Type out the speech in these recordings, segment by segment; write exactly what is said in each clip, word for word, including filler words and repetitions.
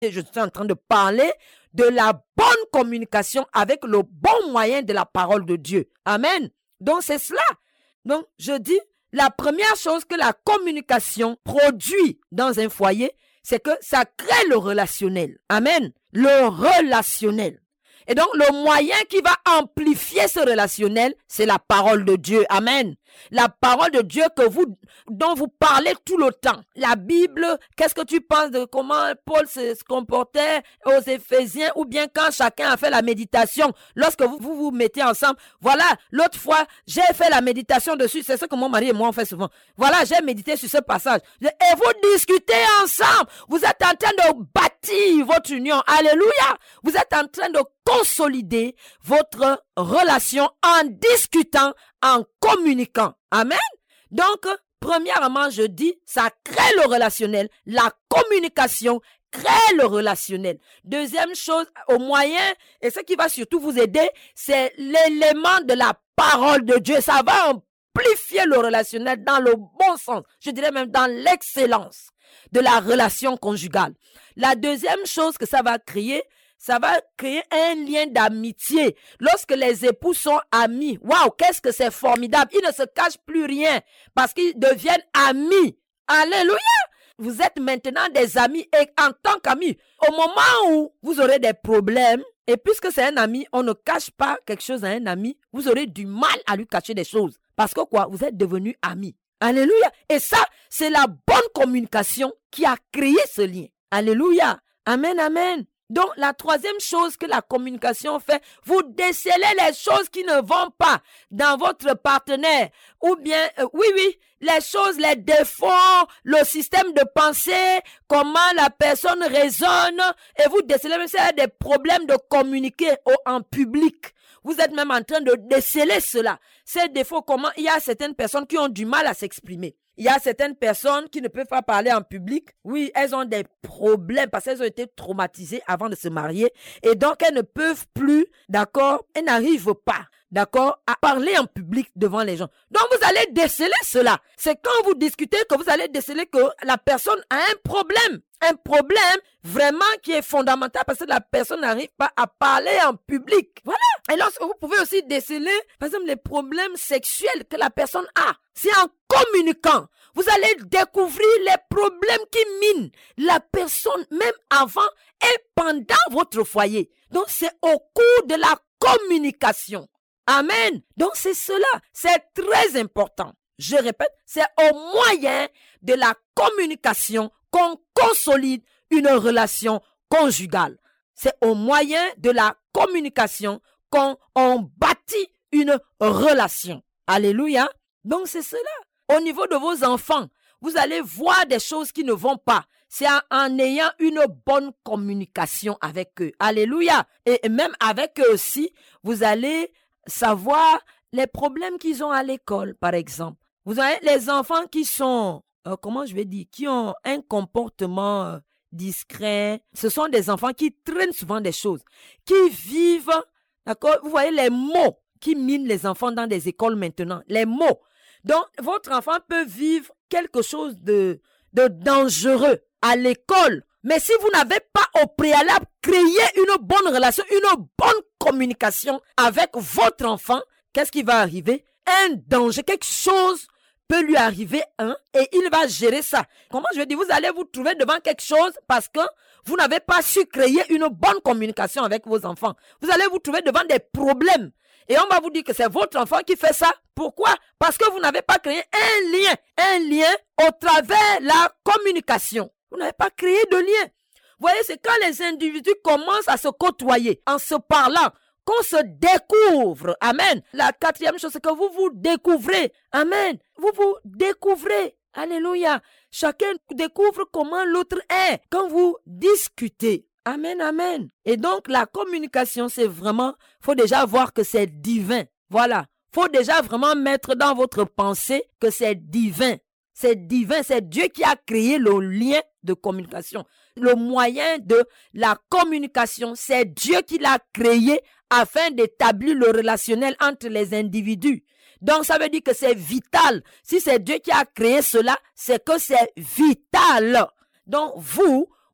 Je suis en train de parler de la bonne communication avec le bon moyen de la parole de Dieu. Amen. Donc, c'est cela. Donc, je dis, la première chose que la communication produit dans un foyer, c'est que ça crée le relationnel. Amen. Le relationnel. Et donc, le moyen qui va amplifier ce relationnel, c'est la parole de Dieu. Amen. La parole de Dieu que vous, dont vous parlez tout le temps. La Bible, qu'est-ce que tu penses de comment Paul se, se comportait aux Éphésiens, ou bien quand chacun a fait la méditation, lorsque vous vous, vous mettez ensemble. Voilà, l'autre fois, j'ai fait la méditation dessus. C'est ce que mon mari et moi on fait souvent. Voilà, j'ai médité sur ce passage. Et vous discutez ensemble. Vous êtes en train de bâtir votre union. Alléluia. Vous êtes en train de consolider votre relation en discutant, en communiquant. Amen. Donc, premièrement, je dis, ça crée le relationnel. La communication crée le relationnel. Deuxième chose, au moyen, et ce qui va surtout vous aider, c'est l'élément de la parole de Dieu. Ça va amplifier le relationnel dans le bon sens. Je dirais même dans l'excellence de la relation conjugale. La deuxième chose que ça va créer, ça va créer un lien d'amitié. Lorsque les époux sont amis, waouh, qu'est-ce que c'est formidable. Ils ne se cachent plus rien parce qu'ils deviennent amis. Alléluia. Vous êtes maintenant des amis et en tant qu'amis, au moment où vous aurez des problèmes, et puisque c'est un ami, on ne cache pas quelque chose à un ami, vous aurez du mal à lui cacher des choses. Parce que quoi? Vous êtes devenus amis. Alléluia. Et ça, c'est la bonne communication qui a créé ce lien. Alléluia. Amen, amen. Donc, la troisième chose que la communication fait, vous décelez les choses qui ne vont pas dans votre partenaire. Ou bien, euh, oui, oui, les choses, les défauts, le système de pensée, comment la personne raisonne. Et vous décelez même s'il y a des problèmes de communiquer au, en public. Vous êtes même en train de déceler cela. Ces défauts, comment il y a certaines personnes qui ont du mal à s'exprimer. Il y a certaines personnes qui ne peuvent pas parler en public. Oui, elles ont des problèmes parce qu'elles ont été traumatisées avant de se marier. Et donc, elles ne peuvent plus, d'accord, elles n'arrivent pas, d'accord, à parler en public devant les gens. Donc, vous allez déceler cela. C'est quand vous discutez que vous allez déceler que la personne a un problème. Un problème vraiment qui est fondamental parce que la personne n'arrive pas à parler en public. Voilà. Et lorsque vous pouvez aussi déceler, par exemple, les problèmes sexuels que la personne a. C'est en communiquant. Vous allez découvrir les problèmes qui minent la personne même avant et pendant votre foyer. Donc, c'est au cours de la communication. Amen. Donc, c'est cela. C'est très important. Je répète, c'est au moyen de la communication qu'on consolide une relation conjugale. C'est au moyen de la communication qu'on on bâtit une relation. Alléluia. Donc c'est cela. Au niveau de vos enfants, vous allez voir des choses qui ne vont pas. C'est en, en ayant une bonne communication avec eux. Alléluia. Et même avec eux aussi, vous allez savoir les problèmes qu'ils ont à l'école, par exemple. Vous avez les enfants qui sont... Euh, comment je vais dire, qui ont un comportement euh, discret. Ce sont des enfants qui traînent souvent des choses, qui vivent, d'accord, vous voyez les mots qui minent les enfants dans des écoles maintenant, les mots. Donc, votre enfant peut vivre quelque chose de, de dangereux à l'école, mais si vous n'avez pas au préalable créé une bonne relation, une bonne communication avec votre enfant, qu'est-ce qui va arriver? Un danger, quelque chose peut lui arriver un et il va gérer ça. Comment je veux dire, vous allez vous trouver devant quelque chose parce que vous n'avez pas su créer une bonne communication avec vos enfants. Vous allez vous trouver devant des problèmes et on va vous dire que c'est votre enfant qui fait ça. Pourquoi? Parce que vous n'avez pas créé un lien, un lien au travers la communication. Vous n'avez pas créé de lien. Vous voyez, c'est quand les individus commencent à se côtoyer en se parlant, qu'on se découvre. Amen. La quatrième chose, c'est que vous vous découvrez. Amen. Vous vous découvrez. Alléluia. Chacun découvre comment l'autre est quand vous discutez. Amen, amen. Et donc, la communication, c'est vraiment, faut déjà voir que c'est divin. Voilà. Faut déjà vraiment mettre dans votre pensée que c'est divin. C'est divin. C'est Dieu qui a créé le lien de communication. Le moyen de la communication, c'est Dieu qui l'a créé afin d'établir le relationnel entre les individus. Donc, ça veut dire que c'est vital. Si c'est Dieu qui a créé cela, c'est que c'est vital. Donc, vous,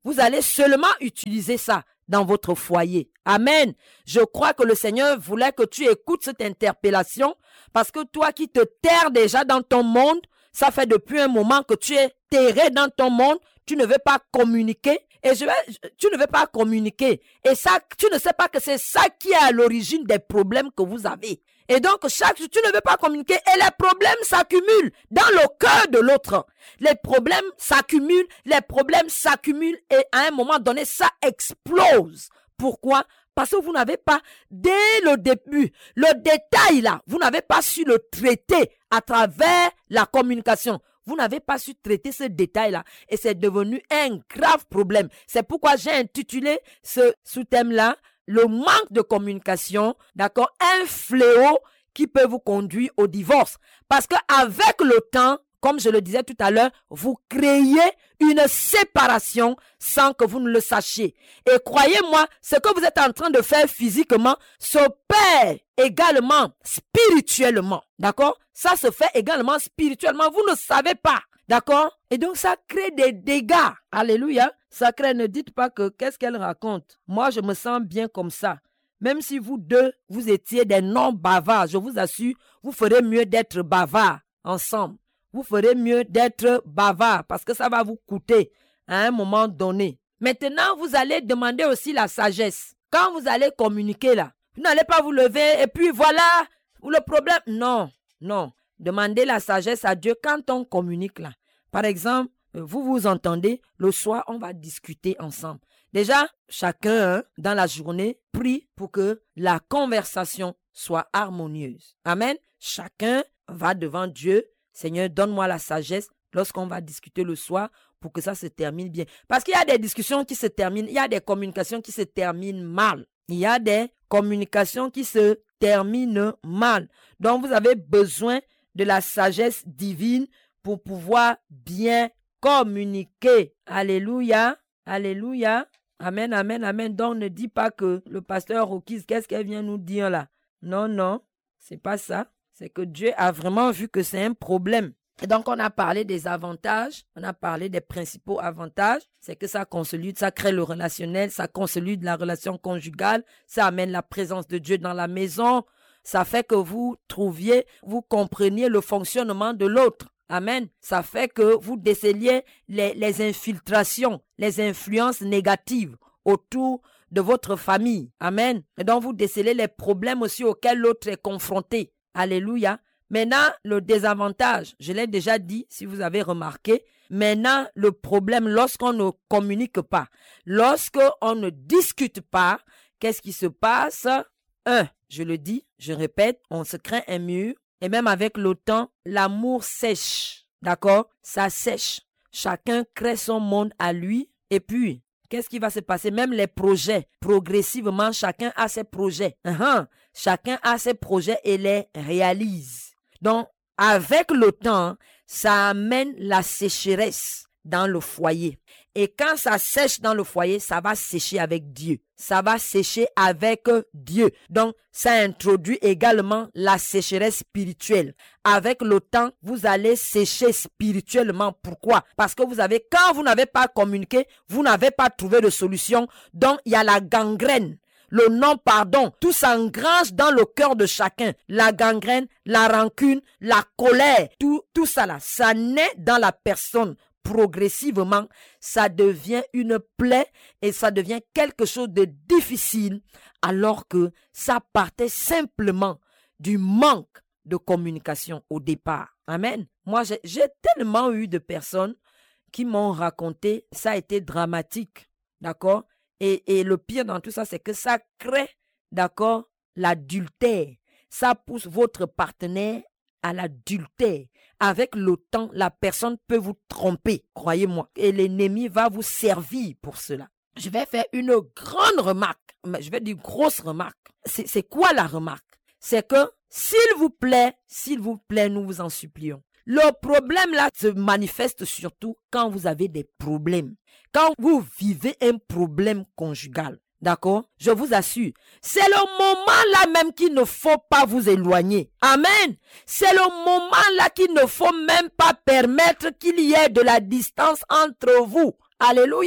vous allez seulement utiliser ça dans votre foyer. Amen. Je crois que le Seigneur voulait que tu écoutes cette interpellation parce que toi qui te terres déjà dans ton monde, ça fait depuis un moment que tu es terré dans ton monde, tu ne veux pas communiquer et je vais, tu ne veux pas communiquer. Et ça, tu ne sais pas que c'est ça qui est à l'origine des problèmes que vous avez. Et donc, chaque jour, tu ne veux pas communiquer et les problèmes s'accumulent dans le cœur de l'autre. Les problèmes s'accumulent, les problèmes s'accumulent et à un moment donné, ça explose. Pourquoi? Parce que vous n'avez pas, dès le début, le détail là, vous n'avez pas su le traiter à travers la communication. Vous n'avez pas su traiter ce détail-là et c'est devenu un grave problème. C'est pourquoi j'ai intitulé ce sous-thème-là, le manque de communication, d'accord, un fléau qui peut vous conduire au divorce. Parce qu'avec le temps, comme je le disais tout à l'heure, vous créez une séparation sans que vous ne le sachiez. Et croyez-moi, ce que vous êtes en train de faire physiquement se perd également spirituellement. D'accord? Ça se fait également spirituellement. Vous ne savez pas. D'accord? Et donc ça crée des dégâts. Alléluia. Ça crée, ne dites pas que qu'est-ce qu'elle raconte. Moi, je me sens bien comme ça. Même si vous deux, vous étiez des non-bavards, je vous assure, vous ferez mieux d'être bavards ensemble. Vous ferez mieux d'être bavard parce que ça va vous coûter à un moment donné. Maintenant, vous allez demander aussi la sagesse. Quand vous allez communiquer là, vous n'allez pas vous lever et puis voilà le problème. Non, non. Demandez la sagesse à Dieu quand on communique là. Par exemple, vous vous entendez, le soir, on va discuter ensemble. Déjà, chacun hein, dans la journée prie pour que la conversation soit harmonieuse. Amen. Chacun va devant Dieu. Seigneur, donne-moi la sagesse lorsqu'on va discuter le soir pour que ça se termine bien. Parce qu'il y a des discussions qui se terminent, il y a des communications qui se terminent mal. Il y a des communications qui se terminent mal. Donc, vous avez besoin de la sagesse divine pour pouvoir bien communiquer. Alléluia, alléluia. Amen, amen, amen. Donc, ne dis pas que le pasteur Rokis, qu'est-ce qu'elle vient nous dire là? Non, non, c'est pas ça. C'est que Dieu a vraiment vu que c'est un problème. Et donc, on a parlé des avantages, on a parlé des principaux avantages. C'est que ça consolide, ça crée le relationnel, ça consolide la relation conjugale, ça amène la présence de Dieu dans la maison, ça fait que vous trouviez, vous compreniez le fonctionnement de l'autre. Amen. Ça fait que vous déceliez les, les infiltrations, les influences négatives autour de votre famille. Amen. Et donc, vous décelez les problèmes aussi auxquels l'autre est confronté. Alléluia. Maintenant, le désavantage, je l'ai déjà dit, si vous avez remarqué. Maintenant, le problème, lorsqu'on ne communique pas, lorsqu'on ne discute pas, qu'est-ce qui se passe? Un, je le dis, je répète, on se crée un mur. Et même avec le temps, l'amour sèche. D'accord? Ça sèche. Chacun crée son monde à lui. Et puis, qu'est-ce qui va se passer? Même les projets, progressivement, chacun a ses projets. Uh-huh. Chacun a ses projets et les réalise. Donc, avec le temps, ça amène la sécheresse dans le foyer. Et quand ça sèche dans le foyer, ça va sécher avec Dieu. Ça va sécher avec Dieu. Donc, ça introduit également la sécheresse spirituelle. Avec le temps, vous allez sécher spirituellement. Pourquoi? Parce que vous avez, quand vous n'avez pas communiqué, vous n'avez pas trouvé de solution. Donc, il y a la gangrène. Le non-pardon, tout s'engrange dans le cœur de chacun. La gangrène, la rancune, la colère, tout, tout ça là, ça naît dans la personne. Progressivement, ça devient une plaie et ça devient quelque chose de difficile alors que ça partait simplement du manque de communication au départ. Amen. Moi, j'ai, j'ai tellement eu de personnes qui m'ont raconté, ça a été dramatique, d'accord? Et, et le pire dans tout ça, c'est que ça crée, d'accord, l'adultère. Ça pousse votre partenaire à l'adultère. Avec le temps, la personne peut vous tromper, croyez-moi. Et l'ennemi va vous servir pour cela. Je vais faire une grande remarque, mais je vais dire grosse remarque. C'est, c'est quoi la remarque? C'est que, s'il vous plaît, s'il vous plaît, nous vous en supplions. Le problème là se manifeste surtout quand vous avez des problèmes. Quand vous vivez un problème conjugal. D'accord? Je vous assure, c'est le moment là même qu'il ne faut pas vous éloigner. Amen. C'est le moment là qu'il ne faut même pas permettre qu'il y ait de la distance entre vous. Alléluia.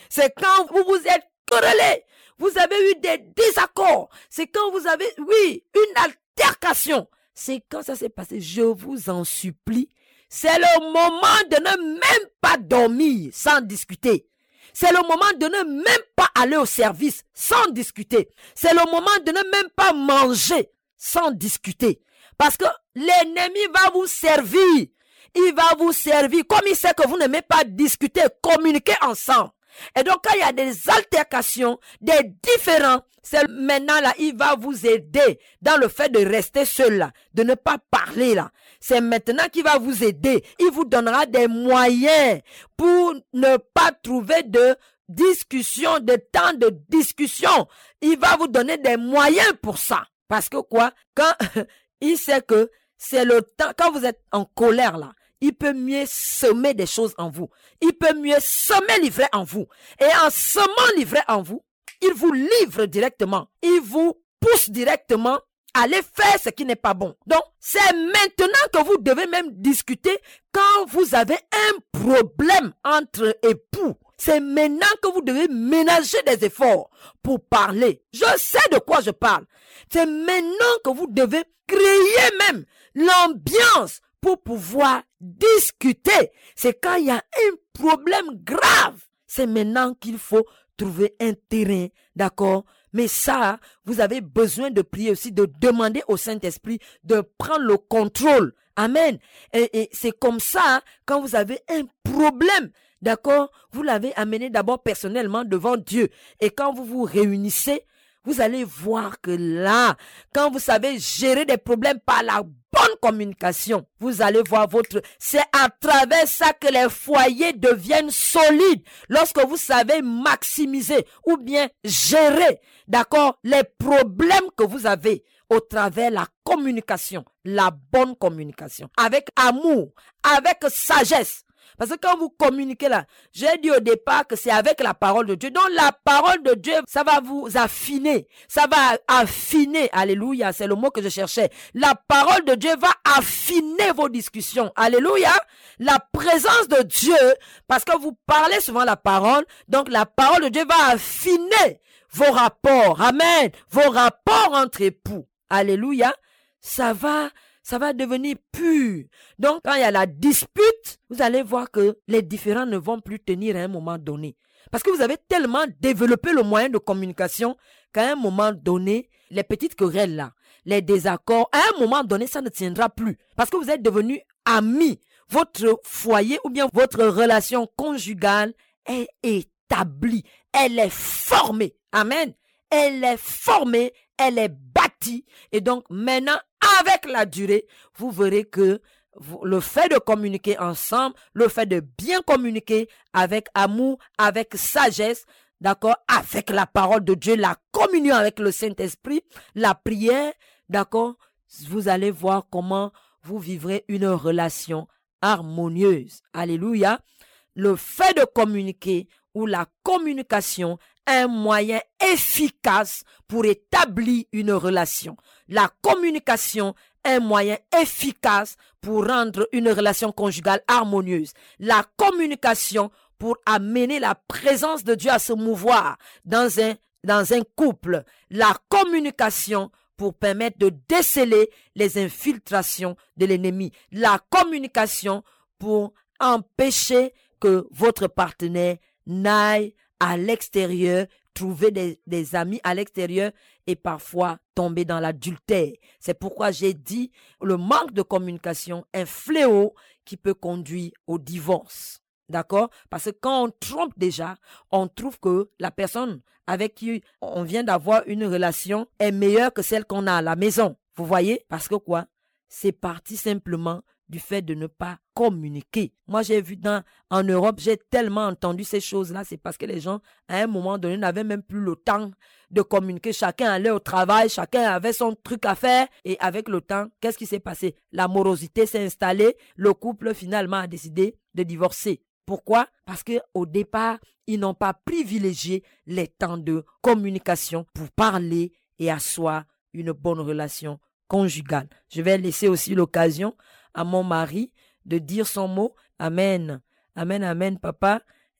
C'est quand vous vous êtes querellé, vous avez eu des désaccords. C'est quand vous avez, oui, une altercation. C'est quand ça s'est passé. Je vous en supplie. C'est le moment de ne même pas dormir sans discuter. C'est le moment de ne même pas aller au service sans discuter. C'est le moment de ne même pas manger sans discuter. Parce que l'ennemi va vous servir. Il va vous servir. Comme il sait que vous n'aimez pas discuter, communiquer ensemble. Et donc, quand il y a des altercations, des différends, c'est maintenant là, il va vous aider dans le fait de rester seul là, de ne pas parler là. C'est maintenant qu'il va vous aider. Il vous donnera des moyens pour ne pas trouver de discussion, de temps de discussion. Il va vous donner des moyens pour ça. Parce que quoi? Quand il sait que c'est le temps, quand vous êtes en colère là, il peut mieux semer des choses en vous. Il peut mieux semer l'ivraie en vous. Et en semant l'ivraie en vous, il vous livre directement. Il vous pousse directement à aller faire ce qui n'est pas bon. Donc, c'est maintenant que vous devez même discuter quand vous avez un problème entre époux. C'est maintenant que vous devez ménager des efforts pour parler. Je sais de quoi je parle. C'est maintenant que vous devez créer même l'ambiance pour pouvoir discuter. C'est quand il y a un problème grave. C'est maintenant qu'il faut trouver un terrain, d'accord? Mais ça, vous avez besoin de prier aussi, de demander au Saint-Esprit de prendre le contrôle. Amen. Et, et c'est comme ça, quand vous avez un problème, d'accord? Vous l'avez amené d'abord personnellement devant Dieu. Et quand vous vous réunissez, vous allez voir que là, quand vous savez gérer des problèmes par la bonne communication, vous allez voir votre... C'est à travers ça que les foyers deviennent solides. Lorsque vous savez maximiser ou bien gérer, d'accord, les problèmes que vous avez au travers la communication, la bonne communication, avec amour, avec sagesse. Parce que quand vous communiquez là, j'ai dit au départ que c'est avec la parole de Dieu. Donc la parole de Dieu, ça va vous affiner. Ça va affiner. Alléluia, c'est le mot que je cherchais. La parole de Dieu va affiner vos discussions. Alléluia. La présence de Dieu, parce que vous parlez souvent la parole, donc la parole de Dieu va affiner vos rapports. Amen. Vos rapports entre époux. Alléluia. Ça va... ça va devenir pur. Donc, quand il y a la dispute, vous allez voir que les différends ne vont plus tenir à un moment donné. Parce que vous avez tellement développé le moyen de communication qu'à un moment donné, les petites querelles là, les désaccords, à un moment donné, ça ne tiendra plus. Parce que vous êtes devenus amis. Votre foyer ou bien votre relation conjugale est établie. Elle est formée. Amen. Elle est formée, elle est bâtie. Et donc, maintenant, avec la durée, vous verrez que vous, le fait de communiquer ensemble, le fait de bien communiquer avec amour, avec sagesse, d'accord, avec la parole de Dieu, la communion avec le Saint-Esprit, la prière, d'accord, vous allez voir comment vous vivrez une relation harmonieuse. Alléluia. Le fait de communiquer ou la communication, un moyen efficace pour établir une relation. La communication, un moyen efficace pour rendre une relation conjugale harmonieuse. La communication pour amener la présence de Dieu à se mouvoir dans un, dans un couple. La communication pour permettre de déceler les infiltrations de l'ennemi. La communication pour empêcher que votre partenaire n'aille à l'extérieur, trouver des, des amis à l'extérieur et parfois tomber dans l'adultère. C'est pourquoi j'ai dit le manque de communication est un fléau qui peut conduire au divorce. D'accord? Parce que quand on trompe déjà, on trouve que la personne avec qui on vient d'avoir une relation est meilleure que celle qu'on a à la maison. Vous voyez? Parce que quoi? C'est parti simplement du fait de ne pas communiquer. Moi, j'ai vu dans, en Europe, j'ai tellement entendu ces choses-là. C'est parce que les gens, à un moment donné, n'avaient même plus le temps de communiquer. Chacun allait au travail, chacun avait son truc à faire. Et avec le temps, qu'est-ce qui s'est passé? La morosité s'est installée. Le couple, finalement, a décidé de divorcer. Pourquoi? Parce qu'au départ, ils n'ont pas privilégié les temps de communication pour parler et asseoir une bonne relation conjugale. Je vais laisser aussi l'occasion à mon mari de dire son mot. Amen. Amen, amen, papa.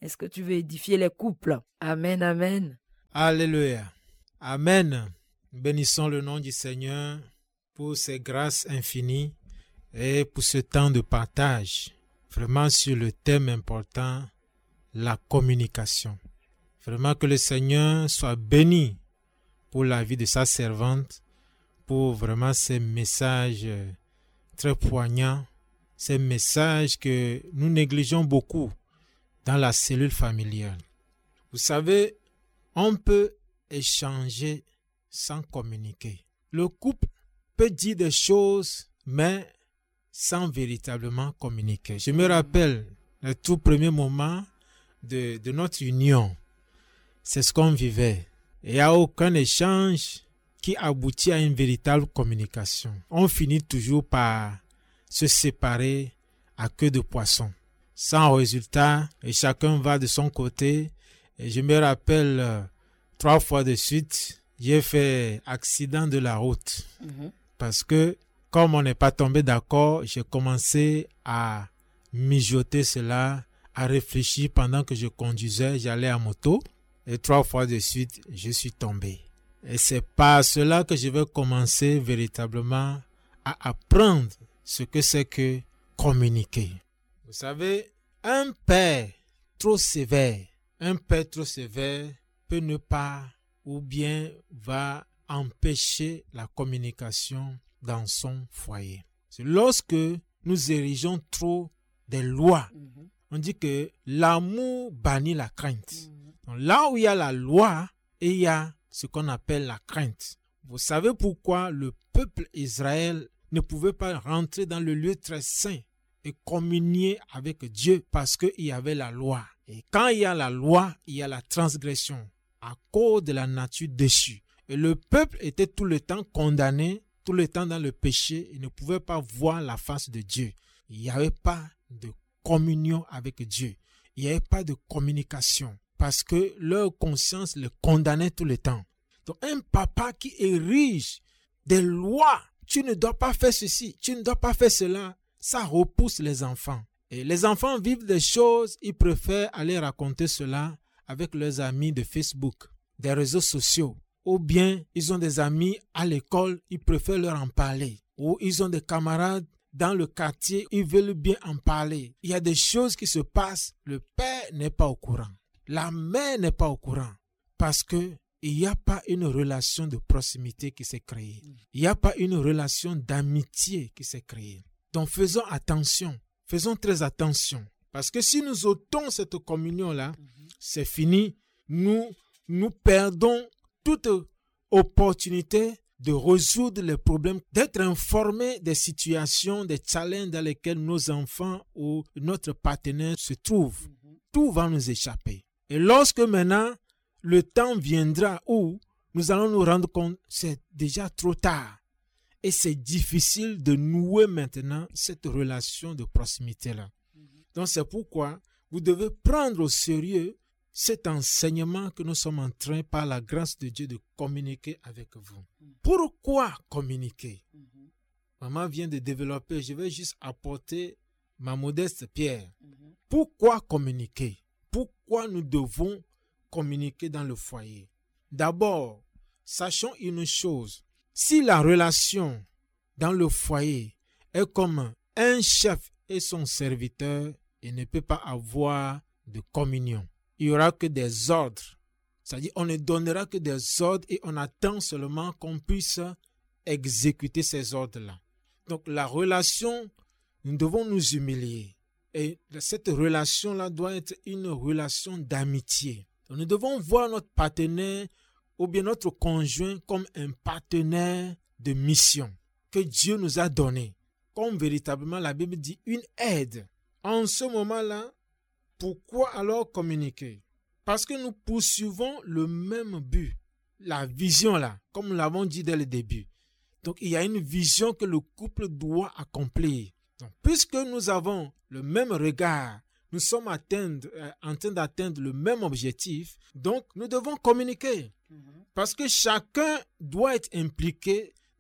Est-ce que tu veux édifier les couples? Amen, amen. Alléluia. Amen. Bénissons le nom du Seigneur pour ses grâces infinies et pour ce temps de partage, vraiment sur le thème important, la communication. Vraiment que le Seigneur soit béni pour la vie de sa servante, pour vraiment ces messages très poignants, ces messages que nous négligeons beaucoup dans la cellule familiale. Vous savez, on peut échanger sans communiquer. Le couple peut dire des choses, mais sans véritablement communiquer. Je me rappelle le tout premier moment de, de notre union. C'est ce qu'on vivait. Il n'y a aucun échange qui aboutit à une véritable communication. On finit toujours par se séparer à queue de poisson. Sans résultat, et chacun va de son côté. Et je me rappelle euh, trois fois de suite, j'ai fait accident de la route. Mm-hmm. Parce que comme on n'est pas tombé d'accord, j'ai commencé à mijoter cela, à réfléchir pendant que je conduisais, j'allais à moto. Et trois fois de suite, je suis tombé. Et c'est par cela que je vais commencer véritablement à apprendre ce que c'est que communiquer. Vous savez, un père trop sévère, un père trop sévère peut ne pas ou bien va empêcher la communication dans son foyer. C'est lorsque nous érigeons trop des lois. Mm-hmm. On dit que l'amour bannit la crainte. Mm-hmm. Donc là où il y a la loi, il y a ce qu'on appelle la crainte. Vous savez pourquoi le peuple Israël ne pouvait pas rentrer dans le lieu très saint et communier avec Dieu parce qu'il y avait la loi. Et quand il y a la loi, il y a la transgression à cause de la nature déchue. Et le peuple était tout le temps condamné, tout le temps dans le péché. Il ne pouvait pas voir la face de Dieu. Il n'y avait pas de communion avec Dieu. Il n'y avait pas de communication parce que leur conscience les condamnait tout le temps. Donc un papa qui érige des lois, tu ne dois pas faire ceci, tu ne dois pas faire cela, ça repousse les enfants. Et les enfants vivent des choses, ils préfèrent aller raconter cela avec leurs amis de Facebook, des réseaux sociaux. Ou bien ils ont des amis à l'école, ils préfèrent leur en parler. Ou ils ont des camarades dans le quartier, ils veulent bien en parler. Il y a des choses qui se passent, le père n'est pas au courant. La mère n'est pas au courant. Parce que il n'y a pas une relation de proximité qui s'est créée. Il n'y a pas une relation d'amitié qui s'est créée. Donc faisons attention, faisons très attention. Parce que si nous ôtons cette communion-là, mm-hmm. c'est fini. Nous, nous perdons toute opportunité de résoudre les problèmes, d'être informés des situations, des challenges dans lesquels nos enfants ou notre partenaire se trouvent. Mm-hmm. Tout va nous échapper. Et lorsque maintenant, le temps viendra où nous allons nous rendre compte que c'est déjà trop tard. Et c'est difficile de nouer maintenant cette relation de proximité-là. Mm-hmm. Donc c'est pourquoi vous devez prendre au sérieux cet enseignement que nous sommes en train, par la grâce de Dieu, de communiquer avec vous. Mm-hmm. Pourquoi communiquer? Mm-hmm. Maman vient de développer, je vais juste apporter ma modeste pierre. Mm-hmm. Pourquoi communiquer? Pourquoi nous devons communiquer dans le foyer? D'abord, sachons une chose. Si la relation dans le foyer est comme un chef et son serviteur, il ne peut pas avoir de communion. Il n'y aura que des ordres. C'est-à-dire on ne donnera que des ordres et on attend seulement qu'on puisse exécuter ces ordres-là. Donc la relation, nous devons nous humilier. Et cette relation-là doit être une relation d'amitié. Donc, nous devons voir notre partenaire ou bien notre conjoint comme un partenaire de mission que Dieu nous a donné. Comme véritablement la Bible dit, une aide. En ce moment-là, pourquoi alors communiquer? Parce que nous poursuivons le même but. La vision là, comme nous l'avons dit dès le début. Donc il y a une vision que le couple doit accomplir. Donc, puisque nous avons le même regard, nous sommes atteindre, euh, en train d'atteindre le même objectif, donc nous devons communiquer. Mm-hmm. Parce que chacun doit être impliqué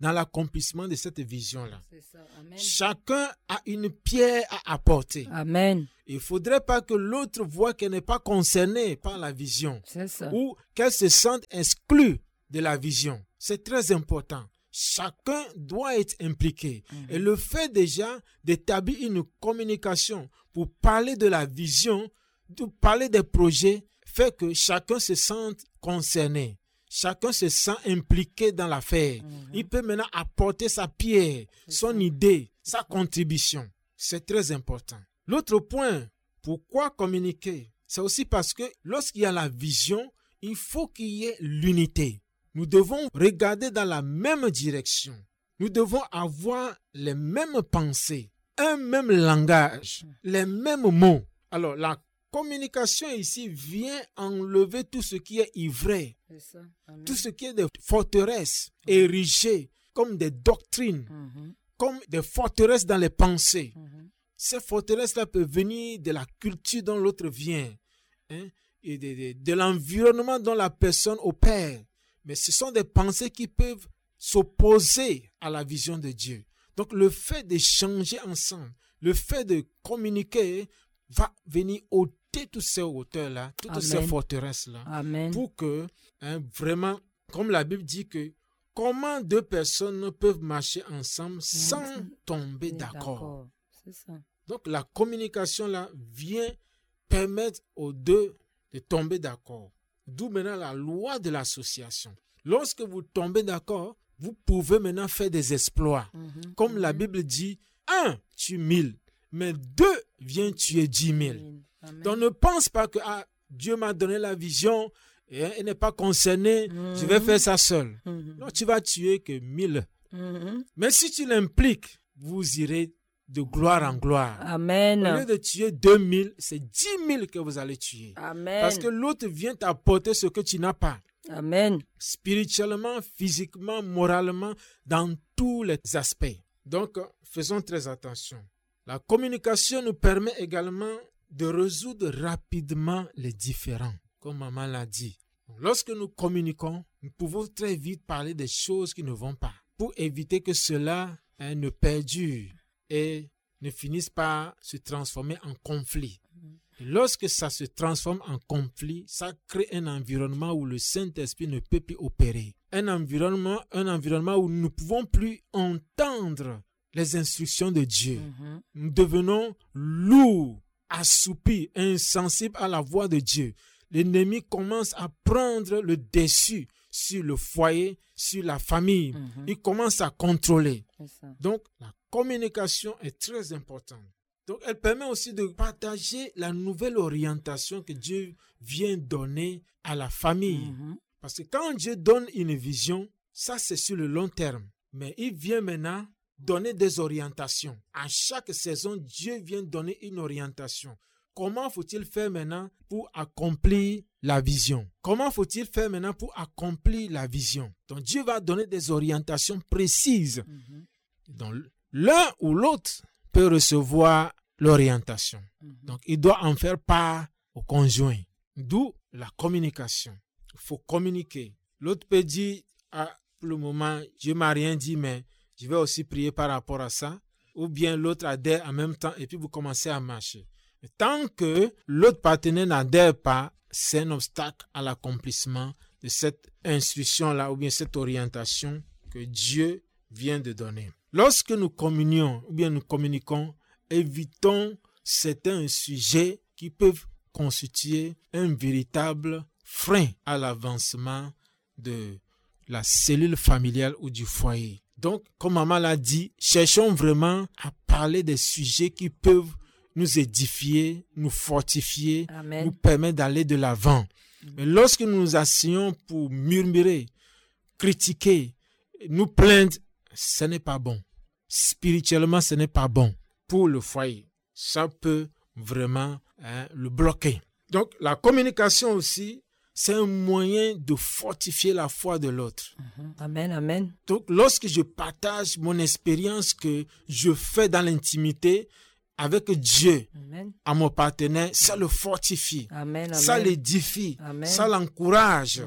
dans l'accomplissement de cette vision-là. C'est ça. Amen. Chacun a une pierre à apporter. Amen. Il ne faudrait pas que l'autre voie qu'elle n'est pas concernée par la vision C'est ça. ou qu'elle se sente exclue de la vision. C'est très important. Chacun doit être impliqué. Mm-hmm. Et le fait déjà d'établir une communication pour parler de la vision, de parler des projets, fait que chacun se sente concerné. Chacun se sent impliqué dans l'affaire. Mm-hmm. Il peut maintenant apporter sa pierre, C'est son ça. idée, sa contribution. C'est très important. L'autre point, pourquoi communiquer? C'est aussi parce que lorsqu'il y a la vision, il faut qu'il y ait l'unité. Nous devons regarder dans la même direction. Nous devons avoir les mêmes pensées, un même langage, les mêmes mots. Alors, la communication ici vient enlever tout ce qui est ivraie, tout ce qui est des forteresses érigées comme des doctrines, mm-hmm. comme des forteresses dans les pensées. Mm-hmm. Ces forteresses-là peuvent venir de la culture dont l'autre vient, hein, et de, de, de l'environnement dont la personne opère. Mais ce sont des pensées qui peuvent s'opposer à la vision de Dieu. Donc le fait d'échanger ensemble, le fait de communiquer va venir ôter toutes ces hauteurs-là, toutes Amen. ces forteresses-là. Amen. Pour que, hein, vraiment, comme la Bible dit que, comment deux personnes peuvent marcher ensemble sans mmh. tomber d'accord. d'accord. C'est ça. Donc la communication là vient permettre aux deux de tomber d'accord. D'où maintenant la loi de l'association. Lorsque vous tombez d'accord, vous pouvez maintenant faire des exploits. Mm-hmm. Comme mm-hmm. la Bible dit, un tue mille, mais deux vient tuer dix mille. Amen. Donc ne pense pas que ah, Dieu m'a donné la vision et il n'est pas concerné, mm-hmm. je vais faire ça seul. Mm-hmm. Non, tu vas tuer que mille. Mm-hmm. Mais si tu l'impliques, vous irez de gloire en gloire. Amen. Au lieu de tuer deux mille, c'est dix mille que vous allez tuer. Amen. Parce que l'autre vient t'apporter ce que tu n'as pas. Amen. Spirituellement, physiquement, moralement, dans tous les aspects. Donc, faisons très attention. La communication nous permet également de résoudre rapidement les différends, comme maman l'a dit. Lorsque nous communiquons, nous pouvons très vite parler des choses qui ne vont pas, pour éviter que cela hein, ne perdure et ne finissent par se transformer en conflit. Et lorsque ça se transforme en conflit, ça crée un environnement où le Saint-Esprit ne peut plus opérer. Un environnement, un environnement où nous ne pouvons plus entendre les instructions de Dieu. Mm-hmm. Nous devenons lourds, assoupis, insensibles à la voix de Dieu. L'ennemi commence à prendre le dessus sur le foyer, sur la famille. Mm-hmm. Il commence à contrôler. Donc, la communication est très importante. Donc, elle permet aussi de partager la nouvelle orientation que Dieu vient donner à la famille. Mm-hmm. Parce que quand Dieu donne une vision, ça c'est sur le long terme. Mais il vient maintenant donner des orientations. À chaque saison, Dieu vient donner une orientation. Comment faut-il faire maintenant pour accomplir la vision? Comment faut-il faire maintenant pour accomplir la vision? Donc, Dieu va donner des orientations précises. Mm-hmm. Donc, l'un ou l'autre peut recevoir l'orientation. Mm-hmm. Donc, il doit en faire part au conjoint. D'où la communication. Il faut communiquer. L'autre peut dire, ah, pour le moment, Dieu ne m'a rien dit, mais je vais aussi prier par rapport à ça. Ou bien l'autre adhère en même temps et puis vous commencez à marcher. Mais tant que l'autre partenaire n'adhère pas, c'est un obstacle à l'accomplissement de cette instruction-là ou bien cette orientation que Dieu vient de donner. Lorsque nous communions ou bien nous communiquons, évitons certains sujets qui peuvent constituer un véritable frein à l'avancement de la cellule familiale ou du foyer. Donc, comme maman l'a dit, cherchons vraiment à parler des sujets qui peuvent nous édifier, nous fortifier, Amen. Nous permettre d'aller de l'avant. Amen. Mais lorsque nous nous asseyons pour murmurer, critiquer, nous plaindre, ce n'est pas bon. Spirituellement, ce n'est pas bon pour le foyer. Ça peut vraiment hein, le bloquer. Donc, la communication aussi, c'est un moyen de fortifier la foi de l'autre. Mm-hmm. Amen, amen. Donc, lorsque je partage mon expérience que je fais dans l'intimité avec Dieu, amen. À mon partenaire, ça le fortifie, amen, amen. Ça l'édifie, amen. Ça l'encourage. Ouais.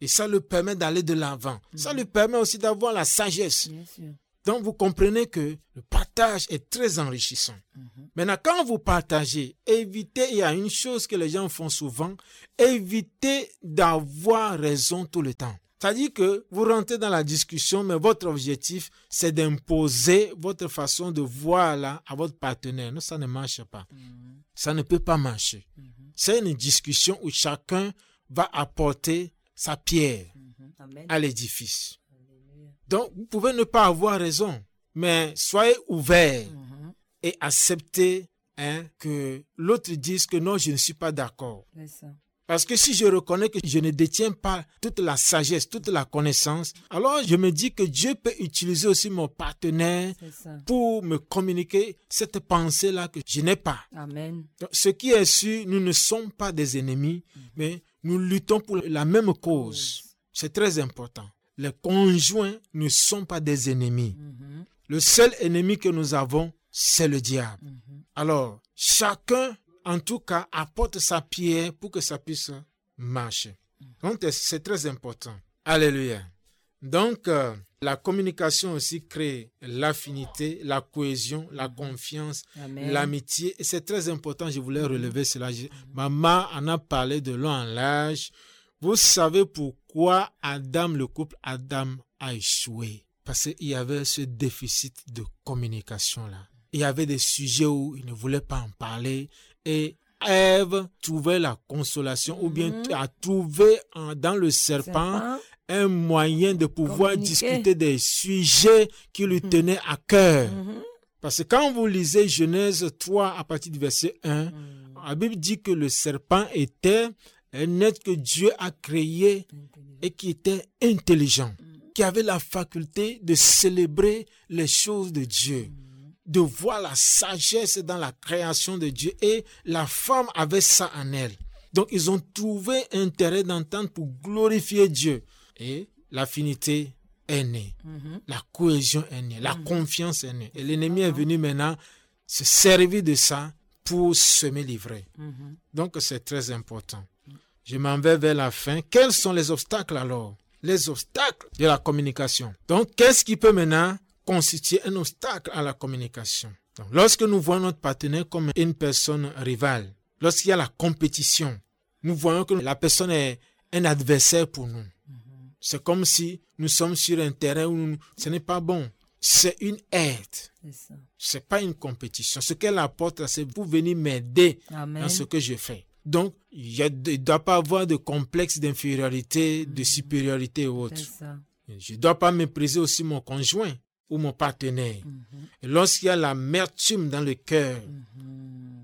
Et ça lui permet d'aller de l'avant. Mm-hmm. Ça lui permet aussi d'avoir la sagesse. Bien sûr. Donc, vous comprenez que le partage est très enrichissant. Mm-hmm. Maintenant, quand vous partagez, évitez, il y a une chose que les gens font souvent, évitez d'avoir raison tout le temps. C'est-à-dire que vous rentrez dans la discussion, mais votre objectif, c'est d'imposer votre façon de voir là à votre partenaire. Non, ça ne marche pas. Mm-hmm. Ça ne peut pas marcher. Mm-hmm. C'est une discussion où chacun va apporter sa pierre mm-hmm. à l'édifice. Donc, vous pouvez ne pas avoir raison, mais soyez ouverts mm-hmm. et acceptez hein, que l'autre dise que non, je ne suis pas d'accord. C'est ça. Parce que si je reconnais que je ne détiens pas toute la sagesse, toute la connaissance, alors je me dis que Dieu peut utiliser aussi mon partenaire pour me communiquer cette pensée-là que je n'ai pas. Amen. Donc, ce qui est sûr, nous ne sommes pas des ennemis, mm-hmm. mais nous luttons pour la même cause. Yes. C'est très important. Les conjoints ne sont pas des ennemis. Mm-hmm. Le seul ennemi que nous avons, c'est le diable. Mm-hmm. Alors, chacun, en tout cas, apporte sa pierre pour que ça puisse marcher. Mm-hmm. Donc, c'est très important. Alléluia. Donc, euh, la communication aussi crée l'affinité, la cohésion, la confiance, Amen. L'amitié. Et c'est très important, je voulais relever cela. Mm-hmm. Maman en a parlé de long en large. Vous savez pourquoi Adam, le couple Adam, a échoué? Parce qu'il y avait ce déficit de communication-là. Il y avait des sujets où il ne voulait pas en parler. Et Ève trouvait la consolation mmh. ou bien a trouvé en, dans le serpent, serpent un moyen de pouvoir discuter des sujets qui lui tenaient à cœur. Mmh. Parce que quand vous lisez Genèse trois à partir du verset un, mmh. la Bible dit que le serpent était un être que Dieu a créé et qui était intelligent, qui avait la faculté de célébrer les choses de Dieu, de voir la sagesse dans la création de Dieu, et la femme avait ça en elle. Donc ils ont trouvé intérêt d'entendre pour glorifier Dieu. Et l'affinité est née, mm-hmm. la cohésion est née, la mm-hmm. confiance est née. Et l'ennemi mm-hmm. est venu maintenant se servir de ça pour semer l'ivraie. Mm-hmm. Donc c'est très important. Je m'en vais vers la fin. Quels sont les obstacles alors? Les obstacles de la communication. Donc, qu'est-ce qui peut maintenant constituer un obstacle à la communication? Donc, lorsque nous voyons notre partenaire comme une personne rivale, lorsqu'il y a la compétition, nous voyons que la personne est un adversaire pour nous. Mm-hmm. C'est comme si nous sommes sur un terrain où nous, ce n'est pas bon. C'est une aide. C'est ça. C'est pas une compétition. Ce qu'elle apporte, c'est pour venir m'aider Amen. Dans ce que je fais. Donc, il ne doit pas avoir de complexe d'infériorité, mmh. de supériorité ou autre. Je ne dois pas mépriser aussi mon conjoint ou mon partenaire. Mmh. Et lorsqu'il y a l'amertume dans le cœur, mmh.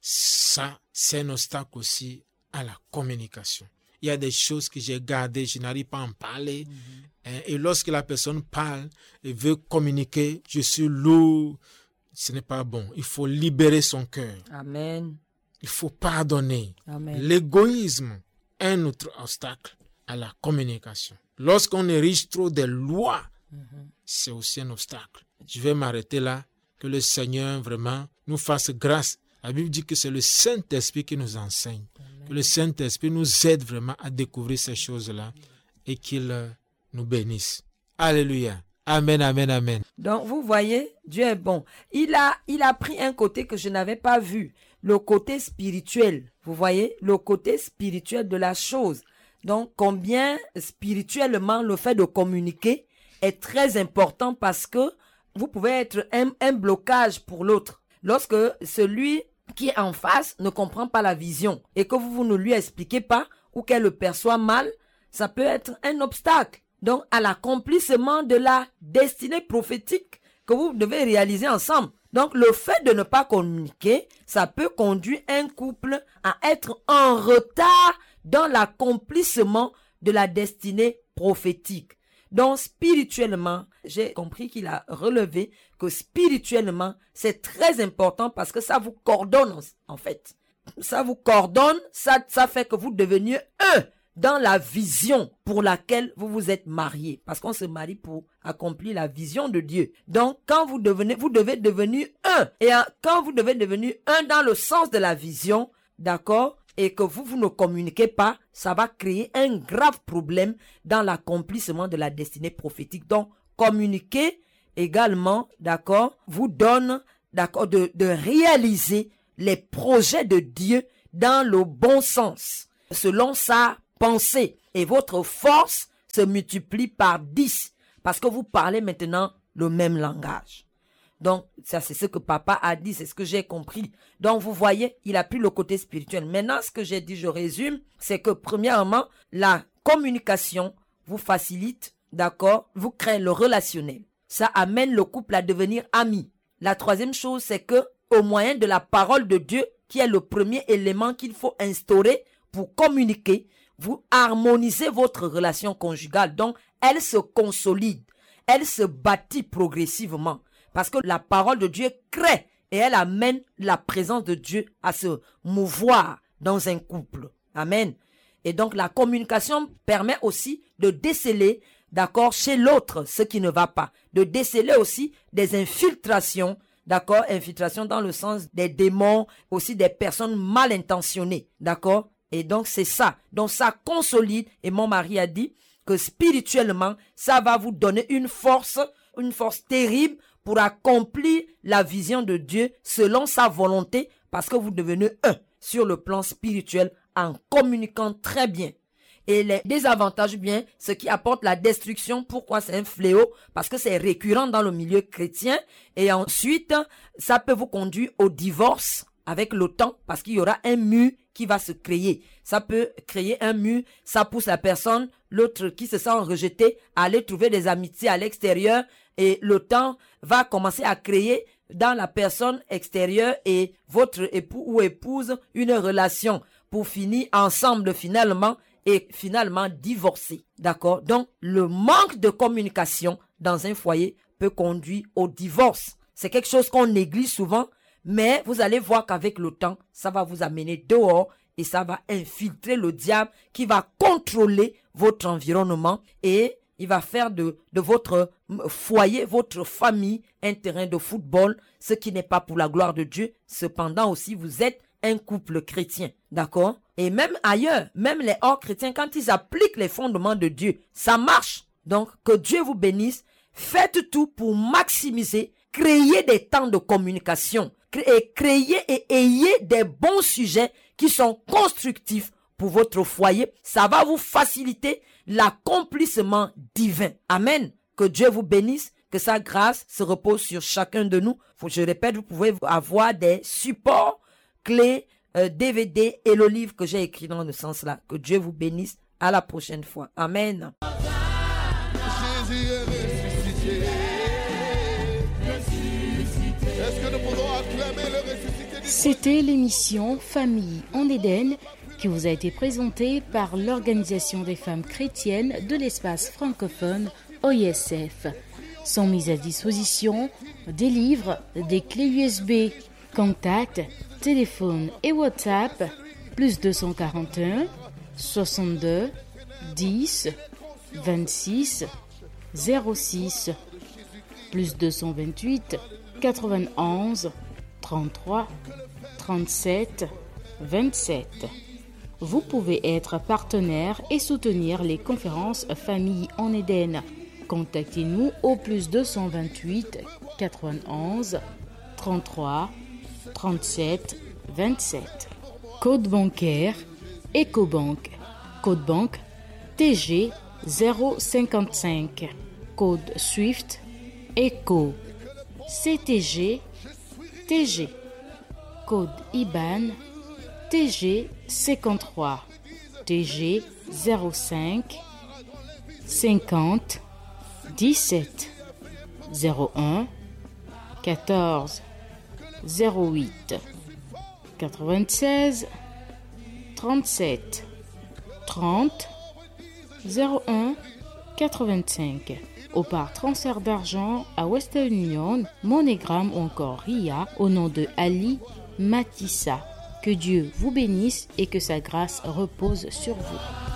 ça, c'est un obstacle aussi à la communication. Il y a des choses que j'ai gardées, je n'arrive pas à en parler. Mmh. Et lorsque la personne parle et veut communiquer, je suis lourd, ce n'est pas bon. Il faut libérer son cœur. Amen. Il faut pardonner. Amen. L'égoïsme est un autre obstacle à la communication. Lorsqu'on érige trop des lois, mm-hmm. c'est aussi un obstacle. Je vais m'arrêter là. Que le Seigneur vraiment nous fasse grâce. La Bible dit que c'est le Saint-Esprit qui nous enseigne. Amen. Que le Saint-Esprit nous aide vraiment à découvrir ces choses-là et qu'il nous bénisse. Alléluia. Amen, amen, amen. Donc, vous voyez, Dieu est bon. Il a, il a pris un côté que je n'avais pas vu. Le côté spirituel, vous voyez, le côté spirituel de la chose. Donc, combien spirituellement le fait de communiquer est très important parce que vous pouvez être un, un blocage pour l'autre. Lorsque celui qui est en face ne comprend pas la vision et que vous, vous ne lui expliquez pas ou qu'elle le perçoit mal, ça peut être un obstacle. Donc, à l'accomplissement de la destinée prophétique que vous devez réaliser ensemble. Donc, le fait de ne pas communiquer, ça peut conduire un couple à être en retard dans l'accomplissement de la destinée prophétique. Donc, spirituellement, j'ai compris qu'il a relevé que spirituellement, c'est très important parce que ça vous coordonne, en fait. Ça vous coordonne, ça, ça fait que vous deveniez un dans la vision pour laquelle vous vous êtes mariés. Parce qu'on se marie pour accomplir la vision de Dieu. Donc, quand vous devenez, vous devez devenir un. Et quand vous devez devenir un dans le sens de la vision, d'accord, et que vous, vous ne communiquez pas, ça va créer un grave problème dans l'accomplissement de la destinée prophétique. Donc, communiquer également, d'accord, vous donne, d'accord, de, de réaliser les projets de Dieu dans le bon sens, selon sa pensée. Et votre force se multiplie par dix, parce que vous parlez maintenant le même langage. Donc, ça, c'est ce que papa a dit, c'est ce que j'ai compris. Donc, vous voyez, il a pris le côté spirituel. Maintenant, ce que j'ai dit, je résume, c'est que, premièrement, la communication vous facilite, d'accord, vous créez le relationnel. Ça amène le couple à devenir amis. La troisième chose, c'est que, au moyen de la parole de Dieu, qui est le premier élément qu'il faut instaurer pour communiquer, vous harmonisez votre relation conjugale. Donc, elle se consolide, elle se bâtit progressivement. Parce que la parole de Dieu crée et elle amène la présence de Dieu à se mouvoir dans un couple. Amen. Et donc la communication permet aussi de déceler, d'accord, chez l'autre ce qui ne va pas. De déceler aussi des infiltrations, d'accord, infiltrations dans le sens des démons, aussi des personnes mal intentionnées, d'accord. Et donc c'est ça. Donc ça consolide, et mon mari a dit que spirituellement, ça va vous donner une force, une force terrible pour accomplir la vision de Dieu selon sa volonté, parce que vous devenez un sur le plan spirituel en communiquant très bien. Et les désavantages, bien, ce qui apporte la destruction, pourquoi c'est un fléau? Parce que c'est récurrent dans le milieu chrétien. Et ensuite, ça peut vous conduire au divorce avec le temps, parce qu'il y aura un mur qui va se créer. Ça peut créer un mur, ça pousse la personne, l'autre qui se sent rejeté, à aller trouver des amitiés à l'extérieur. Et le temps va commencer à créer dans la personne extérieure et votre époux ou épouse une relation pour finir ensemble finalement et finalement divorcer. D'accord? Donc, le manque de communication dans un foyer peut conduire au divorce. C'est quelque chose qu'on néglige souvent, mais vous allez voir qu'avec le temps, ça va vous amener dehors et ça va infiltrer le diable qui va contrôler votre environnement et il va faire de, de votre foyer, votre famille, un terrain de football, ce qui n'est pas pour la gloire de Dieu. Cependant aussi, vous êtes un couple chrétien, d'accord? Et même ailleurs, même les hors chrétiens, quand ils appliquent les fondements de Dieu, ça marche. Donc, que Dieu vous bénisse. Faites tout pour maximiser, créer des temps de communication, et créer et ayez des bons sujets qui sont constructifs pour votre foyer. Ça va vous faciliter l'accomplissement divin. Amen. Que Dieu vous bénisse, que sa grâce se repose sur chacun de nous. Je répète, vous pouvez avoir des supports, clés, euh, D V D et le livre que j'ai écrit dans ce sens-là. Que Dieu vous bénisse. À la prochaine fois. Amen. Jésus est ressuscité. Est-ce que nous pouvons acclamer le ressuscité? C'était l'émission Famille en Éden qui vous a été présentée par l'Organisation des femmes chrétiennes de l'espace francophone O I S F. Sont mises à disposition des livres, des clés U S B, contacts, téléphone et WhatsApp, plus deux cent quarante et un, soixante-deux, dix, vingt-six, zéro six, plus deux cent vingt-huit, quatre-vingt-onze, trente-trois, trente-sept, vingt-sept. Vous pouvez être partenaire et soutenir les conférences Famille en Éden. Contactez-nous au plus deux cent vingt-huit, quatre-vingt-onze, trente-trois, trente-sept, vingt-sept. Code bancaire Ecobank. Code banque T G zéro cinquante-cinq. Code Swift Eco. C T G T G. Code I B A N T G cinquante-trois, T G zéro cinq, cinquante, dix-sept, zéro un, quatorze, zéro huit, quatre-vingt-seize, trente-sept, trente, zéro un, quatre-vingt-cinq. Ou par transfert d'argent à Western Union, MoneyGram ou encore R I A au nom de Ali Matissa. Que Dieu vous bénisse et que sa grâce repose sur vous.